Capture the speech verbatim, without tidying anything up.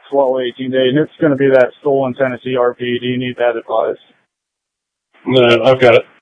twelve, eighteen days. It's going to be that stolen Tennessee R P. Do you need that advice? No, I've got it.